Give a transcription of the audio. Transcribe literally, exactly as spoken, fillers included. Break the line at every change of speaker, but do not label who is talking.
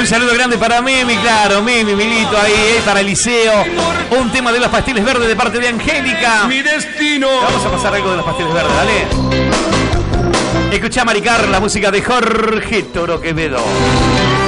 saludo grande para Mimi, claro, Mimi, Milito ahí, eh, para Eliseo. Un tema de los pasteles verdes de parte de Angélica.
Mi destino.
Vamos a pasar algo de los pasteles verdes, dale. Escucha Maricar, la música de Jorge Toro Quevedo.